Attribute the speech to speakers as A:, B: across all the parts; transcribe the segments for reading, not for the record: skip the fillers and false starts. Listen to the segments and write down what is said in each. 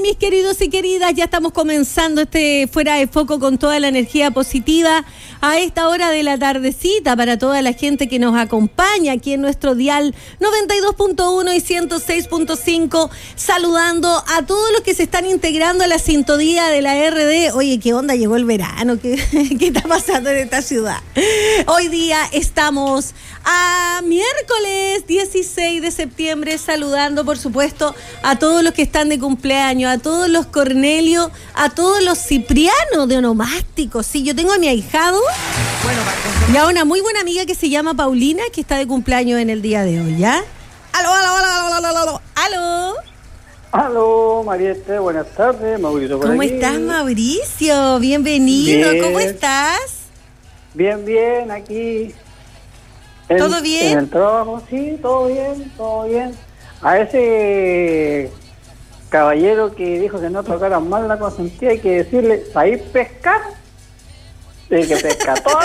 A: mis queridos y queridas, ya estamos comenzando este Fuera de Foco con toda la energía positiva a esta hora de la tardecita para toda la gente que nos acompaña aquí en nuestro dial 92.1 y 106.5, saludando a todos los que se están integrando a la sintonía de la RD. Oye, ¿qué onda? Llegó el verano, ¿qué está pasando en esta ciudad? Hoy día estamos a miércoles 16 de septiembre, saludando por supuesto a todos los que están de cumpleaños, a todos los Cornelio, a todos los Cipriano de onomásticos. Sí, yo tengo a mi ahijado y a una muy buena amiga que se llama Paulina, que está de cumpleaños en el día de hoy, ¿ya? ¡Aló!
B: Aló, Mariette, buenas tardes, Mauricio por
A: ¿Cómo
B: aquí.
A: estás, Mauricio? Bienvenido,
B: Bien.
A: ¿Cómo estás?
B: Bien, aquí.
A: ¿Todo bien?
B: En el trabajo, sí, todo bien. A ese caballero que dijo que no tocaran mal la consentida, hay que decirle, ¿sabéis pescar? De que pesca todo.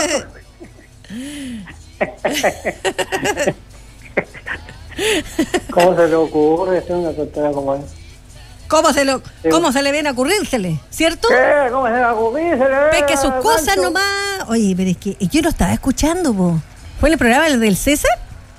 B: ¿Cómo se le ocurre hacer una tontería como esa?
A: ¿Cómo se le viene a ocurrírsele? ¿Cierto?
B: ¿Qué? ¿Cómo se le ocurre?
A: Pesque sus cosas nomás. Oye, pero es que yo lo estaba escuchando, po. ¿Fue en el programa del César?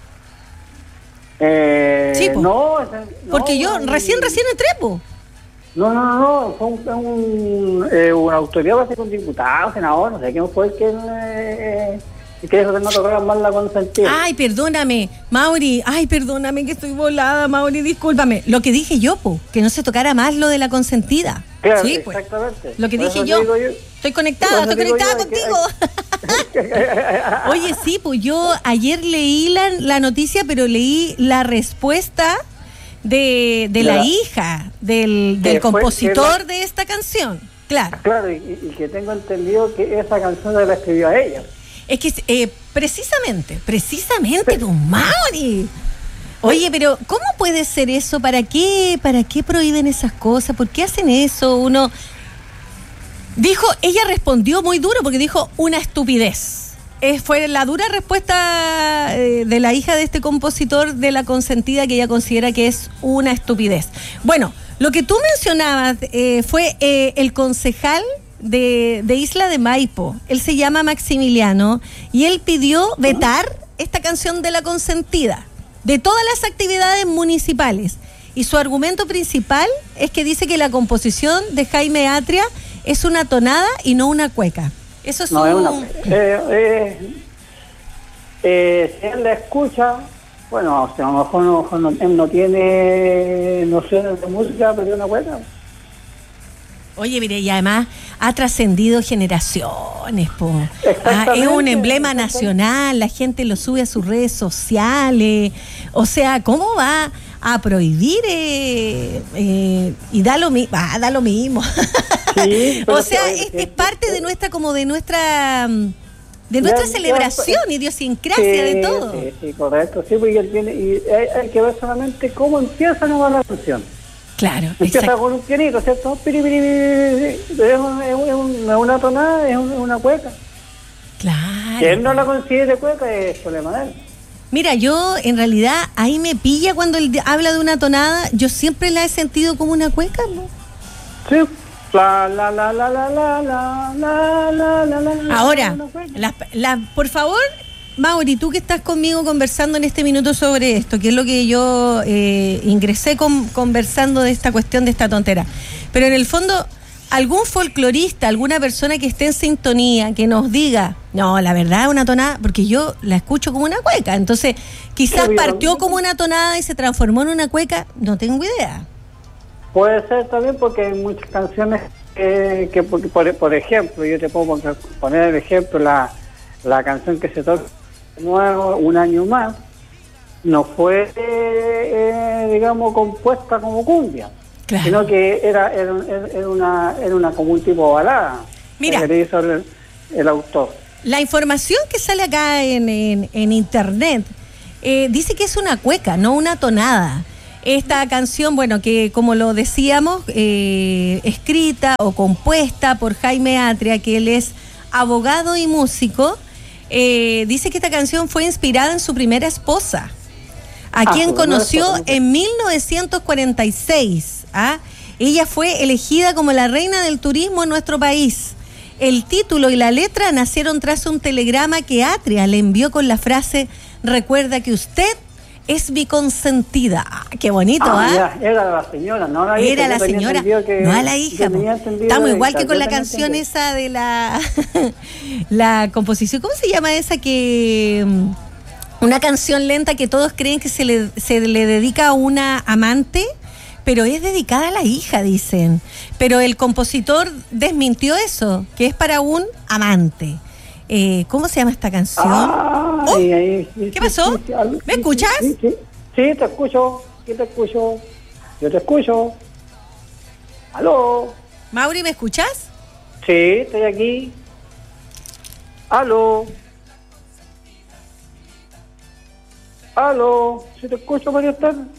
A: Sí, po.
B: No,
A: porque yo recién entré, po.
B: No, fue una autoridad, va a ser un diputado, senador, no sé quién fue el que dijo que no tocaran mal la consentida.
A: Ay, perdóname, Mauri, que estoy volada, Mauri, discúlpame. Lo que dije yo, po, que no se tocara más lo de la consentida.
B: Claro,
A: sí, pues.
B: Exactamente.
A: Lo que dije yo. Estoy conectada contigo. Oye, sí, pues yo ayer leí la noticia, pero leí la respuesta de la hija del compositor de esta canción. Claro.
B: Claro, y que tengo entendido que esa canción se la escribió a ella.
A: Es que precisamente, don Mauri. Oye, pero ¿cómo puede ser eso? ¿Para qué prohíben esas cosas? ¿Por qué hacen eso? Ella respondió muy duro porque dijo una estupidez. Fue la dura respuesta de la hija de este compositor de La Consentida, que ella considera que es una estupidez. Bueno, lo que tú mencionabas fue el concejal de Isla de Maipo. Él se llama Maximiliano y él pidió vetar esta canción de La Consentida de todas las actividades municipales, y su argumento principal es que dice que la composición de Jaime Atria es una tonada y no una cueca. Eso es
B: no, es una si él la escucha, bueno, o sea, a lo mejor él no tiene nociones de música, pero es una cueca.
A: Oye, mire, y además ha trascendido generaciones, po. Es un emblema nacional, la gente lo sube a sus redes sociales. O sea, ¿cómo va a prohibir? Y da lo mismo.
B: Sí,
A: o sea, es parte de nuestra celebración, idiosincrasia, de todo.
B: Sí, correcto. Sí, porque él tiene, y hay que ver solamente cómo empieza nomás la canción.
A: Claro,
B: empieza con un pianito, ¿cierto? Es una tonada, es una cueca.
A: Claro.
B: Que él no la considere cueca es problema de él.
A: Mira, yo en realidad ahí me pilla cuando él habla de una tonada, yo siempre la he sentido como una cueca, ¿no?
B: Sí.
A: Ahora, por favor, Mauri, tú que estás conmigo conversando en este minuto sobre esto, que es lo que yo ingresé conversando de esta cuestión, de esta tontera. Pero en el fondo, algún folclorista, alguna persona que esté en sintonía, que nos diga, no, la verdad es una tonada, porque yo la escucho como una cueca. Entonces, quizás partió como una tonada y se transformó en una cueca, no tengo idea.
B: Puede ser también porque hay muchas canciones que por ejemplo, yo te puedo poner el ejemplo, la canción que se toca nuevo, Un año más, no fue digamos compuesta como cumbia, claro, sino que era una como un tipo de balada.
A: Mira,
B: que hizo el autor.
A: La información que sale acá en internet dice que es una cueca, no una tonada. Esta canción, bueno, que como lo decíamos, escrita o compuesta por Jaime Atria, que él es abogado y músico, dice que esta canción fue inspirada en su primera esposa, a quien conoció en 1946, Ella fue elegida como la reina del turismo en nuestro país. El título y la letra nacieron tras un telegrama que Atria le envió con la frase: recuerda que usted es mi consentida. Qué bonito, ¿ah?
B: Era la señora, no la hija.
A: Era la señora, no a la hija. Estamos igual que con la canción esa de la composición. ¿Cómo se llama esa que... una canción lenta que todos creen que se le dedica a una amante, pero es dedicada a la hija, dicen. Pero el compositor desmintió eso, que es para un amante. ¿Cómo se llama esta canción? ¿Qué pasó? ¿Me escuchas?
B: Sí, te escucho. Sí, te escucho. Yo te escucho. ¿Aló?
A: Mauri, ¿me escuchas?
B: Sí, estoy aquí. ¿Aló? ¿Aló? ¿Sí te escucho, María Esther?